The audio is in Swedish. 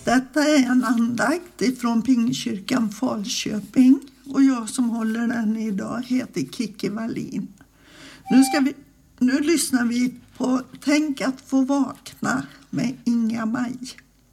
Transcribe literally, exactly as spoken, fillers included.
Detta är en andakt från Pingstkyrkan Falköping och jag som håller den idag heter Kikki Wallin. Nu, ska vi, nu lyssnar vi på Tänk att få vakna med Inga Maj.